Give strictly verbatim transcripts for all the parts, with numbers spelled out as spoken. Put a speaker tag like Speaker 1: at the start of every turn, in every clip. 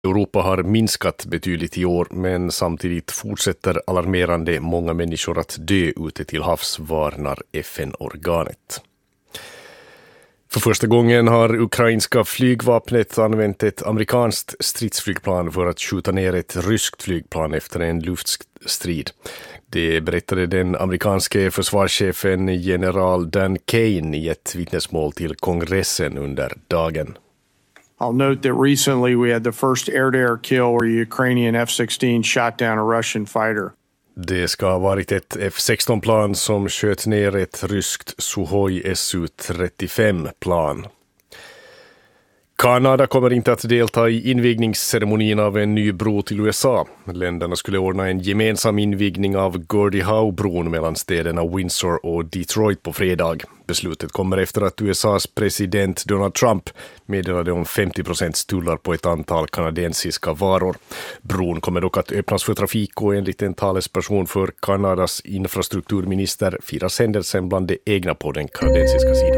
Speaker 1: Europa har minskat betydligt i år, men samtidigt fortsätter alarmerande många människor att dö ute till havs, varnar F N-organet. För första gången har ukrainska flygvapnet använt ett amerikanskt stridsflygplan för att skjuta ner ett ryskt flygplan efter en luftstrid. Det berättade den amerikanske försvarschefen general Dan Kane i ett vittnesmål till kongressen under dagen.
Speaker 2: I'll note that recently we had the first air-to-air kill where a Ukrainian F sixteen shot down a Russian fighter.
Speaker 1: Det ska ha varit ett F sexton-plan som sköt ner ett ryskt Sukhoi S U trettiofem-plan. Kanada kommer inte att delta i invigningsceremonin av en ny bro till U S A. Länderna skulle ordna en gemensam invigning av Gordie Howe-bron mellan städerna Windsor och Detroit på fredag. Beslutet kommer efter att U S A:s president Donald Trump meddelade om femtio procent tullar på ett antal kanadensiska varor. Bron kommer dock att öppnas för trafik och enligt en talesperson för Kanadas infrastrukturminister firas händelsen bland de egna på den kanadensiska sidan.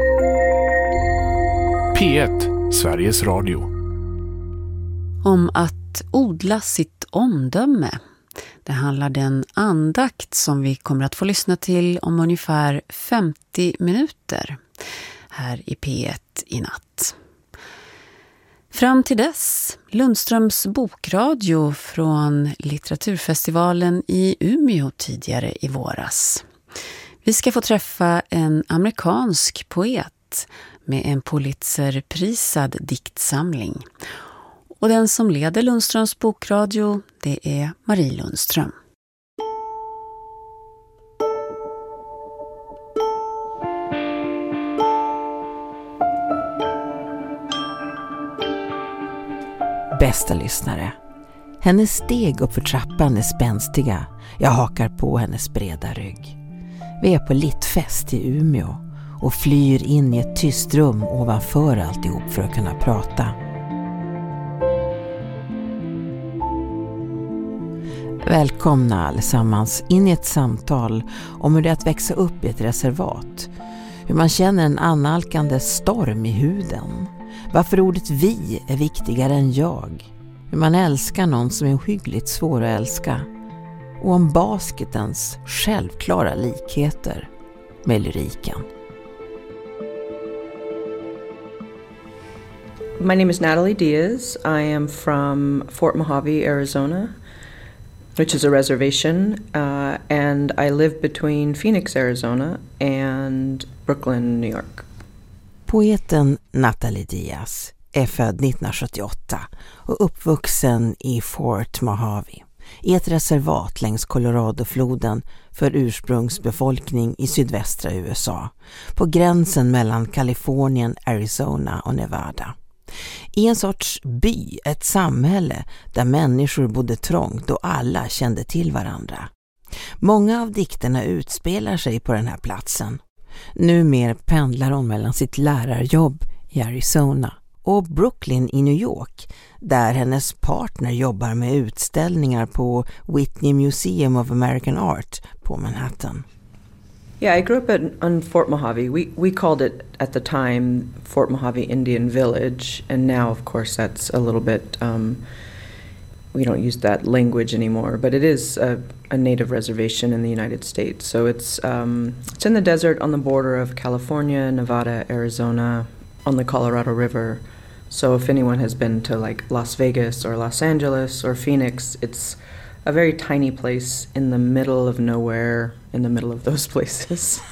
Speaker 3: P ett, Sveriges Radio.
Speaker 4: Om att odla sitt omdöme. Det handlar den andakt som vi kommer att få lyssna till om ungefär femtio minuter här i P ett i natt. Fram till dess, Lundströms bokradio från litteraturfestivalen i Umeå tidigare i våras. Vi ska få träffa en amerikansk poet med en Pulitzerprisad diktsamling. Och den som leder Lundströms bokradio, det är Marie Lundström.
Speaker 5: Bästa lyssnare. Hennes steg upp för trappan är spänstiga. Jag hakar på hennes breda rygg. Vi är på littfest i Umeå och flyr in i ett tyst rum ovanför alltihop för att kunna prata. Välkomna allesammans in i ett samtal om hur det är att växa upp i ett reservat. Hur man känner en annalkande storm i huden. Varför ordet vi är viktigare än jag. Hur man älskar någon som är ohyggligt svår att älska. Och om basketens självklara likheter med lyriken.
Speaker 6: My name is Natalie Diaz. I am from Fort Mojave, Arizona, which is a reservation, uh, and I live between Phoenix, Arizona and Brooklyn, New York.
Speaker 5: Poeten Natalie Diaz är född nittonhundrasjuttioåtta och uppvuxen i Fort Mojave, i ett reservat längs Coloradofloden för ursprungsbefolkning i sydvästra U S A, på gränsen mellan Kalifornien, Arizona och Nevada. I en sorts by, ett samhälle där människor bodde trångt och alla kände till varandra. Många av dikterna utspelar sig på den här platsen. Numer pendlar hon mellan sitt lärarjobb i Arizona och Brooklyn i New York, där hennes partner jobbar med utställningar på Whitney Museum of American Art på Manhattan.
Speaker 6: Yeah, I grew up at, on Fort Mojave. We we called it at the time Fort Mojave Indian Village, and now, of course, that's a little bit. Um, we don't use that language anymore, but it is a, a native reservation in the United States. So it's um, it's in the desert on the border of California, Nevada, Arizona, on the Colorado River. So if anyone has been to like Las Vegas or Los Angeles or Phoenix, it's a very tiny place in the middle of nowhere, in the middle of those places.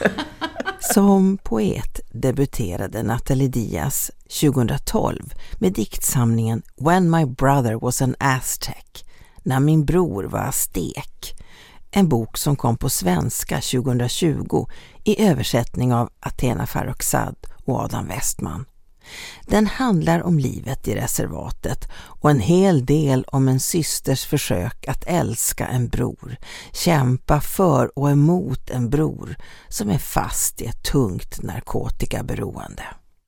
Speaker 5: Som poet debuterade Natalie Diaz tjugohundratolv med diktsamlingen When My Brother Was an Aztec, när min bror var aztek. En bok som kom på svenska tjugohundratjugo i översättning av Athena Farrokhzad och Adam Westman. Den handlar om livet i reservatet och en hel del om en systers försök att älska en bror, kämpa för och emot en bror som är fast i ett tungt narkotikaberoende.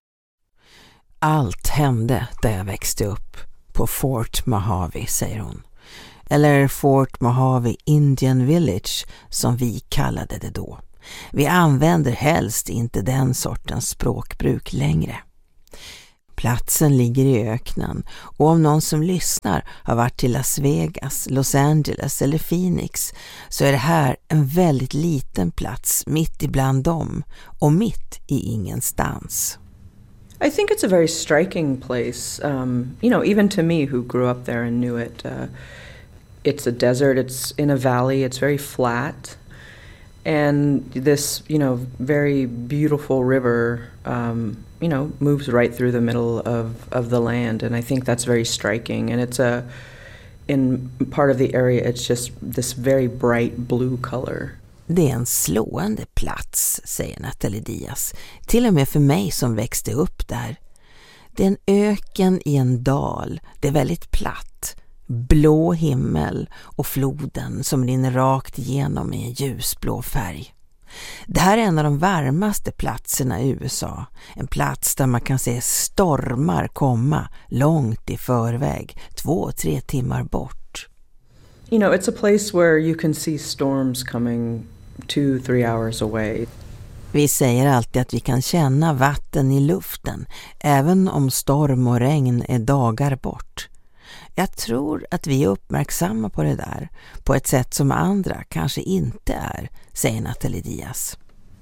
Speaker 5: Allt hände där jag växte upp, på Fort Mojave, säger hon. Eller Fort Mojave Indian Village som vi kallade det då. Vi använder helst inte den sortens språkbruk längre. Platsen ligger i öknen och om någon som lyssnar har varit till Las Vegas, Los Angeles eller Phoenix så är det här en väldigt liten plats mitt ibland dem och mitt i ingenstans.
Speaker 6: I think it's a very striking place. Um, you know, even to me who grew up there and knew it, uh, it's a desert, it's in a valley, it's very flat. And this, you know, very beautiful river, um, you know, moves right through the middle of, of the land. And I think that's very striking. And it's a, in part of the area, it's just this very bright blue color.
Speaker 5: Det är en slående plats, säger Nathalie Diaz. Till och med för mig som växte upp där. Det är en öken i en dal. Det är väldigt platt. Blå himmel och floden som rinner rakt igenom i en ljusblå färg. Det här är en av de varmaste platserna i U S A. En plats där man kan se stormar komma långt i förväg, två, tre timmar bort.
Speaker 6: You know, it's a place where you can see storms coming two, three hours away.
Speaker 5: Vi säger alltid att vi kan känna vatten i luften, även om storm och regn är dagar bort. Jag tror att vi är uppmärksamma på det där, på ett sätt som andra kanske inte är, säger Nathalie Diaz.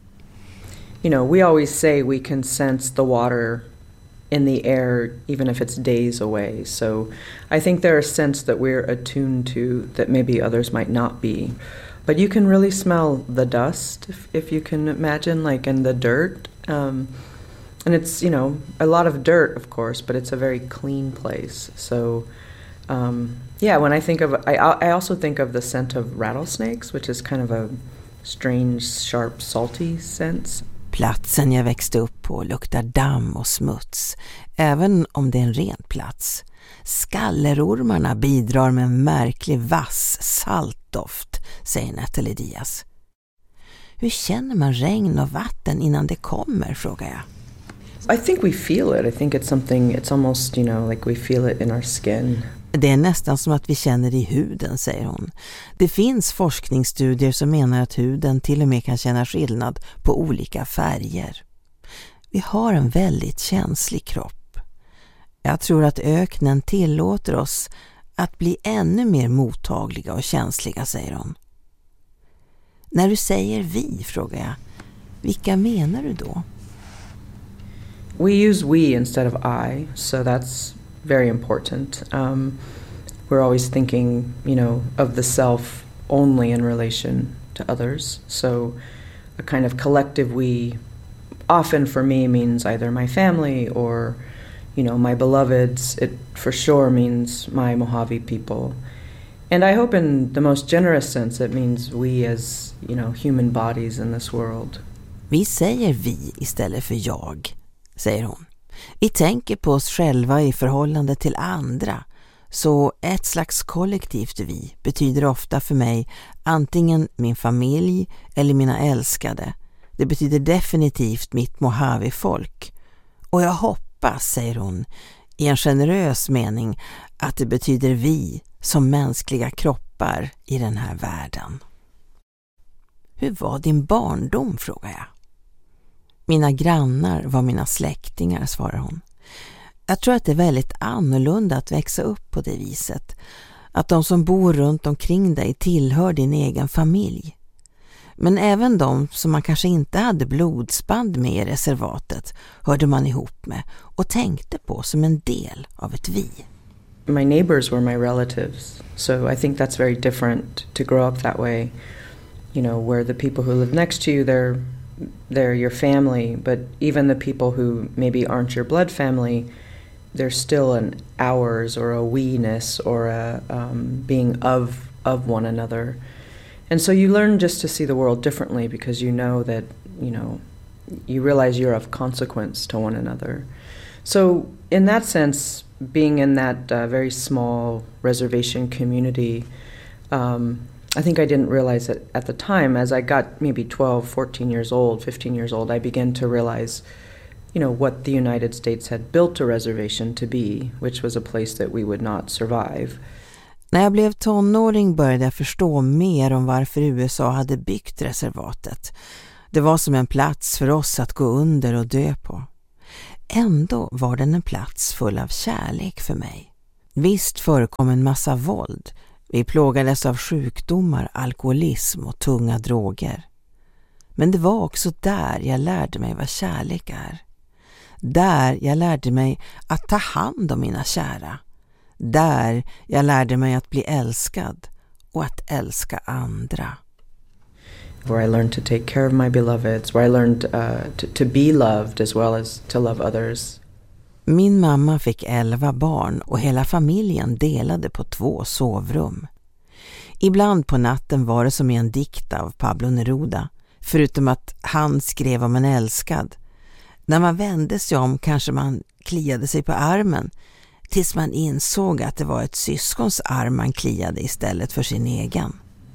Speaker 6: You know, we always say we can sense the water in the air even if it's days away. So I think there are scents that we're attuned to that maybe others might not be. But you can really smell the dust, if, if you can imagine, like in the dirt. Um, and it's, you know, a lot of dirt, of course, but it's a very clean place. So, um, yeah, when I think of, I, I also think of the scent of rattlesnakes, which is kind of a strange, sharp, salty scent.
Speaker 5: Platsen jag växte upp på luktar damm och smuts, även om det är en ren plats. Skallerormarna bidrar med en märklig vass saltdoft, säger Nathalie Diaz. Hur känner man regn och vatten innan det kommer, frågar jag.
Speaker 6: I think we feel it. I think it's something, it's almost, you know, like we feel it in our skin.
Speaker 5: Det är nästan som att vi känner det i huden, säger hon. Det finns forskningsstudier som menar att huden till och med kan känna skillnad på olika färger. Vi har en väldigt känslig kropp. Jag tror att öknen tillåter oss att bli ännu mer mottagliga och känsliga, säger hon. När du säger vi, frågar jag, vilka menar du då?
Speaker 6: We use we instead of I, so that's very important. Um, we're always thinking, you know, of the self only in relation to others. So a kind of collective we often for me means either my family or, you know, my beloveds. It for sure means my Mojave people. And I hope in the most generous sense it means we as, you know, human bodies in this world.
Speaker 5: Vi säger vi istället för jag, säger hon. Vi tänker på oss själva i förhållande till andra. Så ett slags kollektivt vi betyder ofta för mig antingen min familj eller mina älskade. Det betyder definitivt mitt Mojave-folk. Och jag hoppas, säger hon, i en generös mening att det betyder vi som mänskliga kroppar i den här världen. Hur var din barndom, frågar jag. Mina grannar var mina släktingar, svarar hon. Jag tror att det är väldigt annorlunda att växa upp på det viset. Att de som bor runt omkring dig tillhör din egen familj. Men även de som man kanske inte hade blodsband med i reservatet hörde man ihop med och tänkte på som en del av ett vi.
Speaker 6: My neighbors were my relatives, so I think that's very different to grow up that way. You know, where the people who live next to you, they're they're your family, but even the people who maybe aren't your blood family, there's still an ours or a we-ness or a um, being of of one another. And so you learn just to see the world differently because you know that, you know, you realize you're of consequence to one another. So in that sense, being in that uh, very small reservation community, um, I think I didn't realize it at the time. As I got maybe twelve, fourteen years old, fifteen years old, I began to realize, you know, what the United States had built a reservation to be, which was a place that we would not survive.
Speaker 5: När jag blev tonåring började jag förstå mer om varför U S A hade byggt reservatet. Det var som en plats för oss att gå under och dö på. Ändå var den en plats full av kärlek för mig. Visst förekom en massa våld. Vi plågades av sjukdomar, alkoholism och tunga droger. Men det var också där jag lärde mig vad kärlek är. Där jag lärde mig att ta hand om mina kära. Där jag lärde mig att bli älskad och att älska andra.
Speaker 6: Where I learned to take care of my beloveds, where I learned uh, to, to be loved as well as to love others.
Speaker 5: Min mamma fick elva barn och hela familjen delade på två sovrum. Ibland på natten var det som i en dikt av Pablo Neruda, förutom att han skrev om en älskad. När man vände sig om kanske man kliade sig på armen, tills man insåg att det var ett syskons arm man kliade istället för sin egen.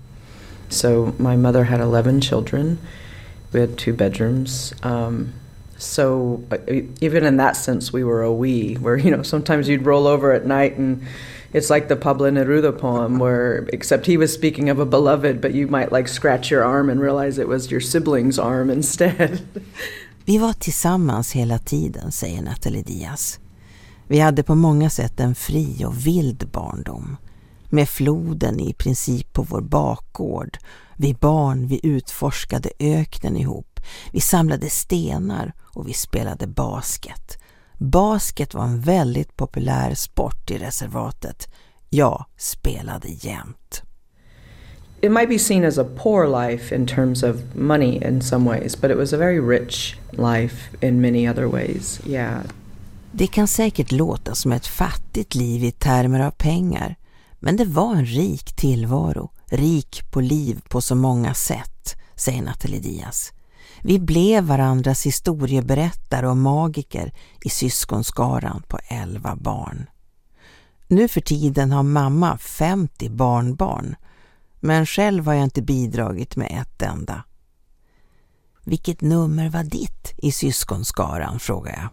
Speaker 6: So my mother had eleven children. We had two bedrooms. Um, so even in that sense, we were a we, where, you know, sometimes you'd roll over at night and it's like the Pablo Neruda poem where, except he was speaking of a beloved, but you might like scratch your arm and realize it was your sibling's arm instead.
Speaker 5: Vi var tillsammans hela tiden, säger Nathalie Diaz. Vi hade på många sätt en fri och vild barndom. Med floden i princip på vår bakgård. Vi barn, vi utforskade öknen ihop. Vi samlade stenar och vi spelade basket. Basket var en väldigt populär sport i reservatet. Jag spelade jämt.
Speaker 6: It might be seen as a poor life in terms of money in some ways, but it was a very rich life in many other ways. Yeah.
Speaker 5: Det kan säkert låta som ett fattigt liv i termer av pengar, men det var en rik tillvaro, rik på liv på så många sätt, säger Nathalie Diaz. Vi blev varandras historieberättare och magiker i syskonskaran på elva barn. Nu för tiden har mamma femtio barnbarn, men själv har jag inte bidragit med ett enda. Vilket nummer var ditt i syskonskaran, frågar jag.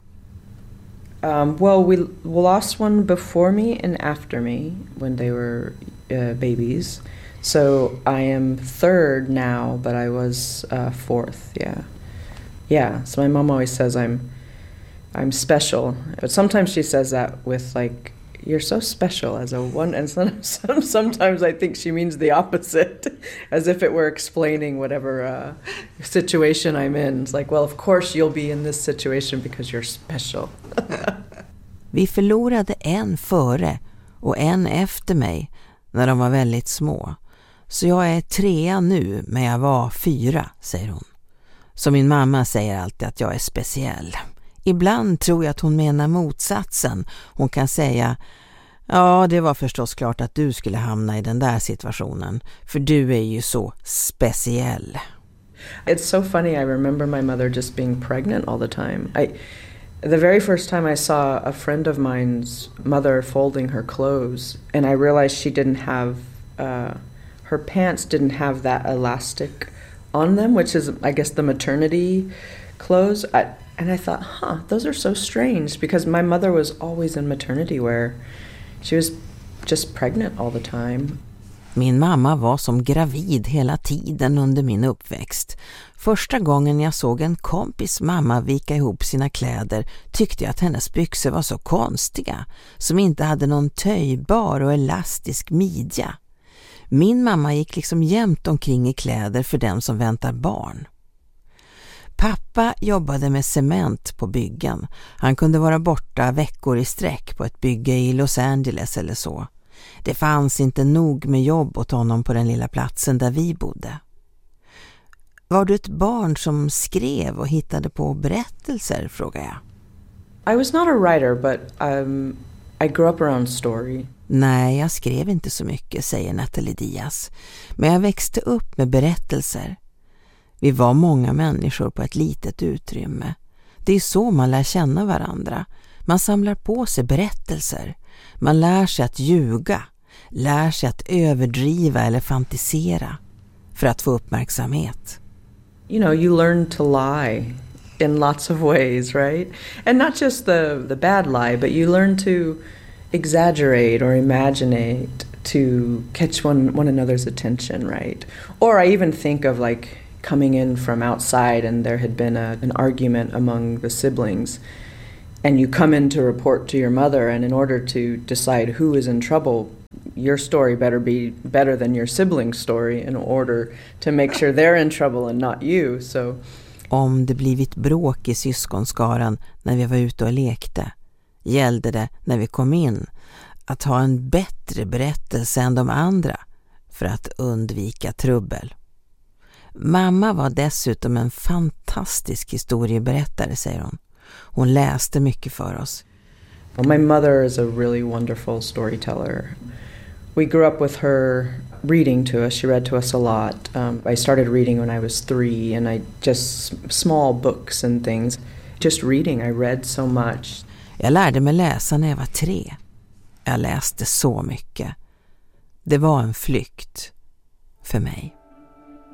Speaker 6: Um, well, we lost one before me and after me when they were uh, babies. So I am third now, but I was uh, fourth. Yeah, yeah. So my mom always says I'm, I'm special, but sometimes she says that with like, "You're so special as a one," and sometimes, sometimes I think she means the opposite, as if it were explaining whatever uh, situation I'm in. It's like, well, of course you'll be in this situation because you're special.
Speaker 5: Vi förlorade en före och en efter mig när de var väldigt små. Så jag är trea nu, men jag var fyra, säger hon. Så min mamma säger alltid att jag är speciell. Ibland tror jag att hon menar motsatsen. Hon kan säga, ja, det var förstås klart att du skulle hamna i den där situationen, för du är ju så speciell.
Speaker 6: It's so funny, I remember my mother just being pregnant all the time. I, the very first time I saw a friend of mine's mother folding her clothes, and I realized she didn't have, uh, her pants didn't have that elastic on them, which is, I guess, the maternity clothes. I, And I thought, huh, those are so strange, because my mother was always in maternity wear. She was just pregnant all the time.
Speaker 5: Min mamma var som gravid hela tiden under min uppväxt. Första gången jag såg en kompis mamma vika ihop sina kläder tyckte jag att hennes byxor var så konstiga, som inte hade någon töjbar och elastisk midja. Min mamma gick liksom jämt omkring i kläder för dem som väntar barn. Pappa jobbade med cement på byggen. Han kunde vara borta veckor i sträck på ett bygge i Los Angeles eller så. Det fanns inte nog med jobb åt honom på den lilla platsen där vi bodde. Var du ett barn som skrev och hittade på berättelser, frågar jag.
Speaker 6: I was not a writer, but um, I grew up around story.
Speaker 5: Nej, jag skrev inte så mycket, säger Nathalie Diaz. Men jag växte upp med berättelser. Vi var många människor på ett litet utrymme. Det är så man lär känna varandra. Man samlar på sig berättelser. Man lär sig att ljuga. Lär sig att överdriva eller fantisera. För att få uppmärksamhet.
Speaker 6: You know, you learn to lie in lots of ways, right? And not just the, the bad lie, but you learn to exaggerate or imaginate to catch one, one another's attention, right? Or I even think of like coming in from outside and there had been a, an argument among the siblings. and you come in to report to your mother, and in order to decide who is in trouble, your story better be better than your sibling's story in order to make sure they're in trouble and not you. So
Speaker 5: om det blivit bråk i syskonskaran när vi var ute och lekte, gällde det när vi kom in att ha en bättre berättelse än de andra för att undvika trubbel. Mamma var dessutom en fantastisk historieberättare, säger hon. Hon läste mycket för oss.
Speaker 6: Well, my mother is a really wonderful storyteller. We grew up with her reading to us. She read to us a lot. Um, I started reading when I was three, and I just small books and things. Just reading, I read so much.
Speaker 5: Jag lärde mig läsa när jag var tre. Jag läste så mycket. Det var en flykt för mig.